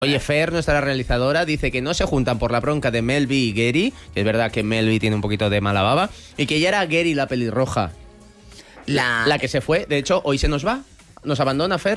Oye, Fer, nuestra realizadora, dice que no se juntan por la bronca de Melvi y Gary, que es verdad que Melvi tiene un poquito de mala baba, y que ya era Gary la pelirroja, la que se fue. De hecho, hoy se nos va, nos abandona Fer.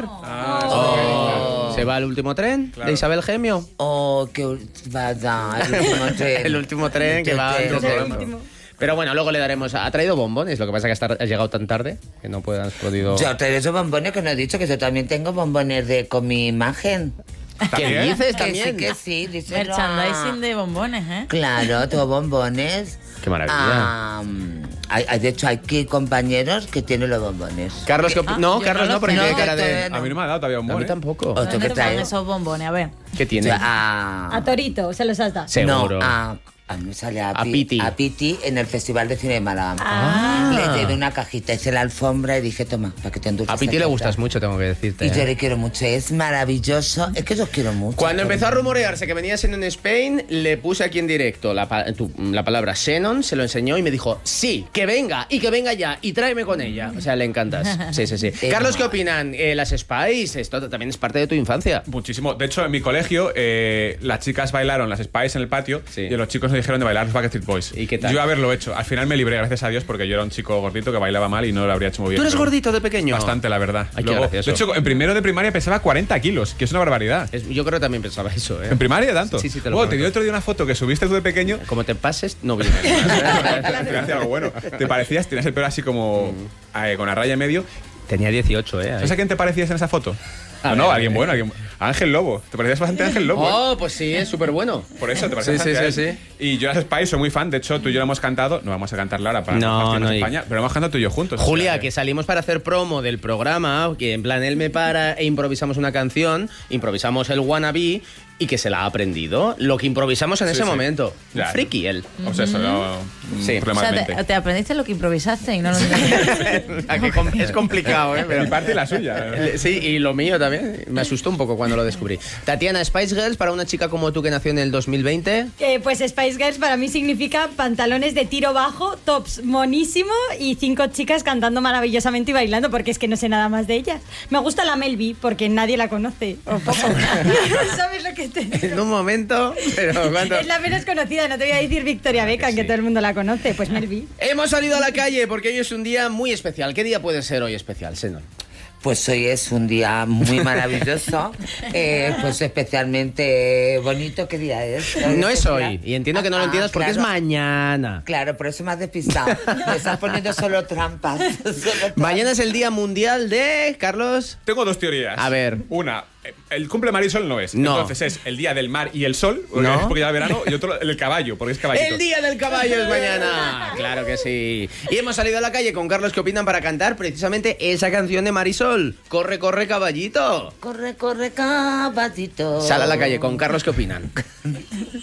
Se va al último tren de Isabel Gemio. Que va a dar el último tren. El último tren que va antes de esto. Pero bueno, luego le daremos... Ha traído bombones, lo que pasa es que has llegado tan tarde que no has podido... Yo traigo esos bombones que no he dicho, que yo también tengo bombones con mi imagen. ¿Qué dices también? Que sí, dice. Merchandising de bombones, ¿eh? Claro, tengo bombones. Qué maravilla. De hecho, hay aquí compañeros que tienen los bombones. Carlos, no, Carlos no, porque tiene cara de... A mí no me ha dado todavía bombones. A mí tampoco. Otro que ¿Dónde te trae. ponen esos bombones? A ver. ¿Qué tiene? A Torito, se los has dado. Seguro. No, a mí me sale a Piti. A Piti en el Festival de Cine de Málaga. Le di una cajita, hice la alfombra y dije, toma, para que te endulces. A Piti le gustas mucho, tengo que decirte. Y yo le quiero mucho, es maravilloso. Es que yo quiero mucho. Cuando empezó a rumorearse que venía Xenon Spain, le puse aquí en directo la palabra Xenon, se lo enseñó y me dijo, sí, que venga, y que venga ya, y tráeme con ella. O sea, le encantas. Sí. Carlos, ¿qué opinan? Las Spice, esto también es parte de tu infancia. Muchísimo. De hecho, en mi colegio, las chicas bailaron las Spice en el patio y los chicos nos dijeron de bailar los Backstreet Boys. ¿Y qué tal? Yo haberlo hecho. Al final me libré, gracias a Dios, porque yo era un chico gordito que bailaba mal y no lo habría hecho muy bien. ¿Tú eres pero gordito de pequeño? Bastante, la verdad. Ay, qué gracioso. De hecho, en primero de primaria pesaba 40 kilos, que es una barbaridad. Yo creo que también pensaba eso, ¿eh? ¿En primaria tanto? Sí, te lo Te prometo. dio otro día una foto que subiste tú de pequeño. Como te pases, no viene. Te hacía algo bueno. Te parecías, tenías el pelo así como con la raya en medio. Tenía 18, ¿eh? ¿Sabes a quién te parecías en esa foto? Alguien bueno. A Ángel Lobo. ¿Te parecías bastante a Ángel Lobo? Oh, pues sí, es súper bueno. Por eso, te parecías bastante a él. Sí. Y yo las Spice soy muy fan. De hecho, tú y yo lo hemos cantado. No vamos a cantarla ahora para No, España, pero hemos cantado tú y yo juntos. Julia, O sea, que salimos para hacer promo del programa, que en plan él me para e improvisamos una canción, improvisamos el Wannabe y que se la ha aprendido. Lo que improvisamos en ese momento. Ya. Friki él. O sea, eso no... Sí. O sea, te aprendiste lo que improvisaste y no lo entendí. Es complicado, ¿eh? Mi parte y la suya. Sí, y lo mío también. Me asustó un poco cuando lo descubrí. Tatiana, Spice Girls, para una chica como tú que nació en el 2020... Pues Spice Girls para mí significa pantalones de tiro bajo, tops monísimo y 5 chicas cantando maravillosamente y bailando, porque es que no sé nada más de ellas. Me gusta la Melvi, porque nadie la conoce, o poco. ¿Sabes lo que te digo? En un momento, pero ¿cuánto? Es la menos conocida, no te voy a decir Victoria Beckham, que todo el mundo la conoce, pues Melvi. Hemos salido a la calle porque hoy es un día muy especial. ¿Qué día puede ser hoy especial, Xenon? Pues hoy es un día muy maravilloso, pues especialmente bonito. ¿Qué día es? No es hoy, y entiendo que no lo entiendas porque claro. es mañana. Claro, por eso me has despistado. Me estás poniendo solo trampas. Mañana es el Día Mundial de... Carlos... Tengo dos teorías. A ver. Una, el cumple Marisol no es. No. Entonces es el día del mar y el sol, No. es porque ya es verano, y otro el caballo, porque es caballito. El Día del Caballo es mañana. Claro que sí. Y hemos salido a la calle con Carlos, ¿qué opinan para cantar precisamente esa canción de Marisol? Corre, corre, caballito. Corre, corre, caballito. Sal a la calle con Carlos, ¿qué opinan?